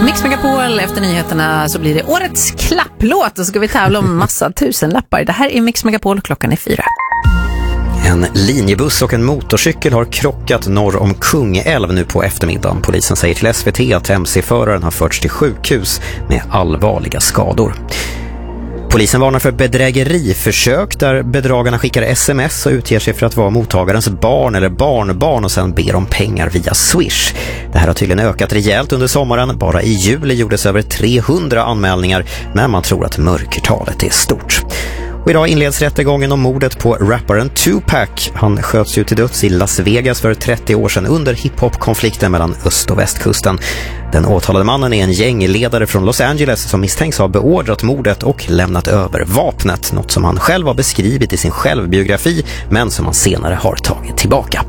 Mix Megapol, efter nyheterna så blir det årets klapplåt och så ska vi tävla om massa tusenlappar. Det här är Mix Megapol, klockan är 4. En linjebuss och en motorcykel har krockat norr om Kungälv nu på eftermiddagen. Polisen säger till SVT att MC-föraren har förts till sjukhus med allvarliga skador. Polisen varnar för bedrägeriförsök där bedragarna skickar sms och utger sig för att vara mottagarens barn eller barnbarn och sen ber om pengar via Swish. Det här har tydligen ökat rejält under sommaren. Bara i juli gjordes över 300 anmälningar, men man tror att mörkertalet är stort. Och idag inleds rättegången om mordet på rapparen Tupac. Han sköts ju till döds i Las Vegas för 30 år sedan under hiphop-konflikten mellan öst- och västkusten. Den åtalade mannen är en gängledare från Los Angeles som misstänks ha beordrat mordet och lämnat över vapnet. Något som han själv har beskrivit i sin självbiografi, men som han senare har tagit tillbaka.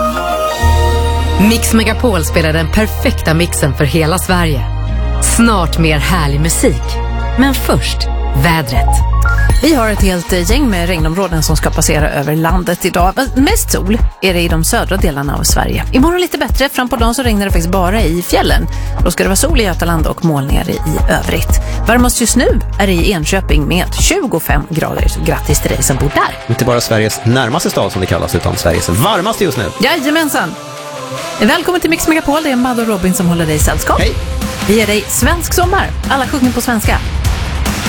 Mix Megapol spelar den perfekta mixen för hela Sverige. Snart mer härlig musik. Men först, vädret. Vi har ett helt gäng med regnområden som ska passera över landet idag. Mest sol är det i de södra delarna av Sverige. Imorgon lite bättre, fram på dagen så regnar det faktiskt bara i fjällen. Då ska det vara sol i Götaland och molningar i övrigt. Varmast just nu är det i Enköping med 25 grader. Så grattis till dig som bor där. Inte bara Sveriges närmaste stad som det kallas, utan Sveriges varmaste just nu. Jajamensan! Välkommen till Mix Megapol, det är Madde och Robin som håller dig i sällskap. Hej! Vi ger dig svensk sommar. Alla sjunger på svenska.